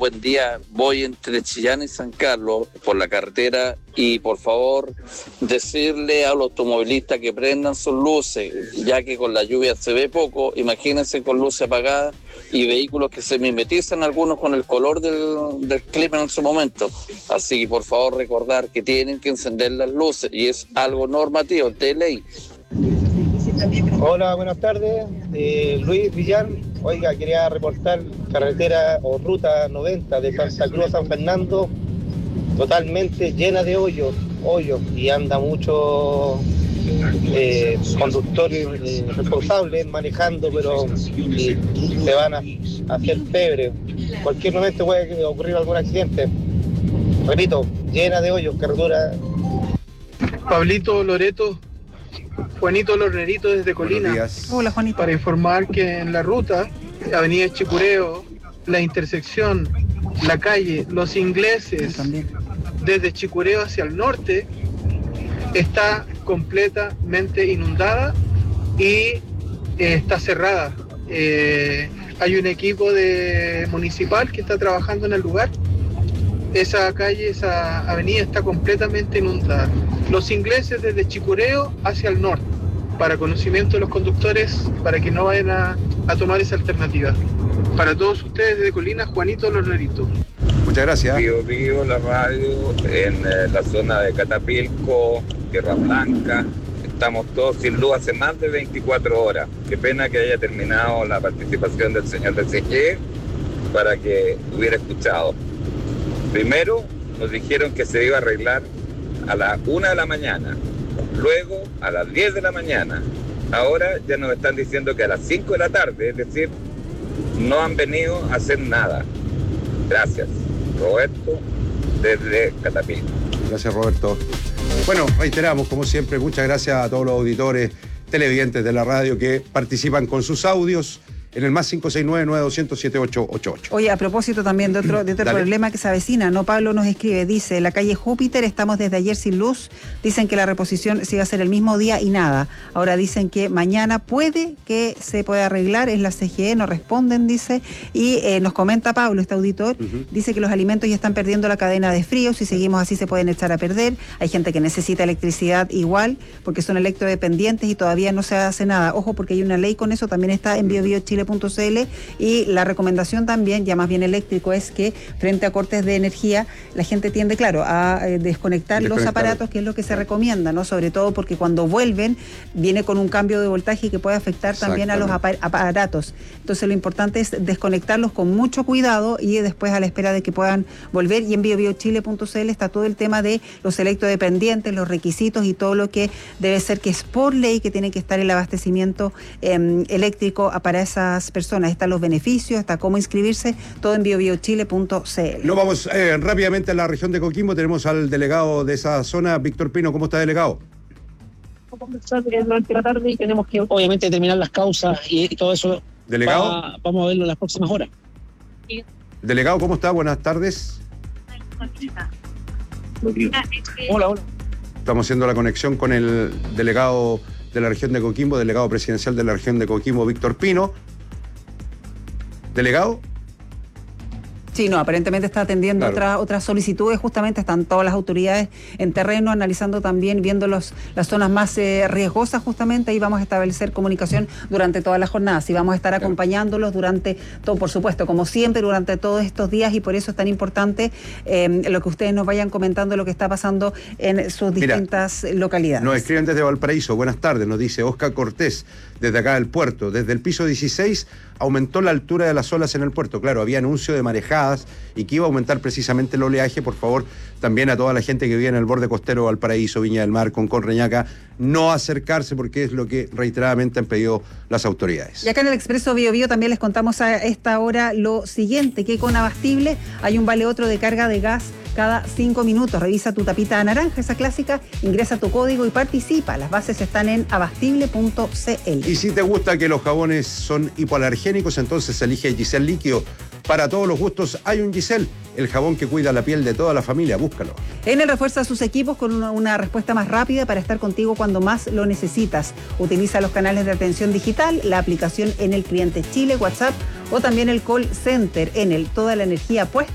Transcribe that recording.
buen día. Voy entre Chillán y San Carlos por la carretera y por favor decirle a los automovilistas que prendan sus luces, ya que con la lluvia se ve poco. Imagínense con luces apagadas y vehículos que se mimetizan algunos con el color del clima en su momento. Así que por favor recordar que tienen que encender las luces y es algo normativo, de ley. Hola, buenas tardes. Luis Villar. Oiga, quería reportar carretera o ruta 90 de Santa Cruz a San Fernando totalmente llena de hoyos, y anda mucho conductores responsables manejando, pero se van a hacer febre. Cualquier momento puede ocurrir algún accidente. Repito, llena de hoyos, carretera. Pablito Loreto, Juanito Lornerito desde Colina. Hola, Juanito. Para informar que en la ruta, Avenida Chicureo, la intersección, la calle Los Ingleses, desde Chicureo hacia el norte, está completamente inundada y está cerrada. Hay un equipo municipal que está trabajando en el lugar. Esa calle, esa avenida está completamente inundada. Los Ingleses desde Chicureo hacia el norte, para conocimiento de los conductores, para que no vayan a tomar esa alternativa. Para todos ustedes desde Colina, Juanito Lornerito. Muchas gracias. Vivo la radio en la zona de Catapilco, Tierra Blanca. Estamos todos sin luz hace más de 24 horas. Qué pena que haya terminado la participación del señor del CGE para que hubiera escuchado. Primero nos dijeron que se iba a arreglar a las 1 de la mañana, luego a las 10 de la mañana. Ahora ya nos están diciendo que a las 5 de la tarde, es decir, no han venido a hacer nada. Gracias. Roberto, desde Catapilco. Gracias, Roberto. Bueno, reiteramos, como siempre, muchas gracias a todos los auditores televidentes de la radio que participan con sus audios en el más 569-9200-7888. Oye, a propósito también de otro problema que se avecina, ¿no? Pablo nos escribe, dice, la calle Júpiter, estamos desde ayer sin luz, dicen que la reposición se iba a hacer el mismo día y nada. Ahora dicen que mañana puede que se pueda arreglar, es la CGE, nos responden, dice, y nos comenta Pablo, este auditor, dice que los alimentos ya están perdiendo la cadena de frío, si seguimos así se pueden echar a perder, hay gente que necesita electricidad igual, porque son electrodependientes y todavía no se hace nada. Ojo, porque hay una ley con eso, también está en BioBioChile.cl, y la recomendación también, ya más bien eléctrico, es que frente a cortes de energía la gente tiende, claro, a desconectar los aparatos, que es lo que se recomienda, ¿no? Sobre todo porque cuando vuelven viene con un cambio de voltaje que puede afectar también a los aparatos. Entonces lo importante es desconectarlos con mucho cuidado y después a la espera de que puedan volver. Y en BioBioChile.cl está todo el tema de los electrodependientes, los requisitos y todo lo que debe ser, que es por ley que tiene que estar el abastecimiento eléctrico para esas personas. Están los beneficios, está cómo inscribirse, todo en biobiochile.cl. Nos vamos rápidamente a la región de Coquimbo. Tenemos al delegado de esa zona, Víctor Pino. ¿Cómo está, delegado? Vamos a conversar durante la tarde y tenemos que obviamente determinar las causas y todo eso. ¿Delegado? Vamos a verlo en las próximas horas. Delegado, ¿cómo está? Buenas tardes. Hola. Estamos haciendo la conexión con el delegado de la región de Coquimbo, delegado presidencial de la región de Coquimbo, Víctor Pino. ¿Delegado? Sí, no, aparentemente está atendiendo otras solicitudes, justamente están todas las autoridades en terreno analizando también, viendo las zonas más riesgosas justamente, y vamos a establecer comunicación durante toda la jornada, y vamos a estar acompañándolos durante todo, por supuesto, como siempre, durante todos estos días, y por eso es tan importante lo que ustedes nos vayan comentando, lo que está pasando en sus distintas localidades. Nos escriben desde Valparaíso, buenas tardes, nos dice Oscar Cortés, desde acá del puerto, desde el piso 16 aumentó la altura de las olas en el puerto. Claro, había anuncio de marejadas y que iba a aumentar precisamente el oleaje. Por favor, también a toda la gente que vive en el borde costero de Valparaíso, Viña del Mar, Concón, Reñaca, no acercarse, porque es lo que reiteradamente han pedido las autoridades. Y acá en el Expreso Bio Bio también les contamos a esta hora lo siguiente, que con Abastible hay un vale otro de carga de gas cada 5 minutos. Revisa tu tapita naranja, esa clásica, ingresa tu código y participa. Las bases están en abastible.cl. Y si te gusta que los jabones son hipoalergénicos, entonces elige Giselle Líquido. Para todos los gustos hay un Giselle, el jabón que cuida la piel de toda la familia. Búscalo. Enel refuerza sus equipos con una respuesta más rápida para estar contigo cuando más lo necesitas. Utiliza los canales de atención digital, la aplicación Enel Cliente Chile, WhatsApp o también el call center Enel. Toda la energía puesta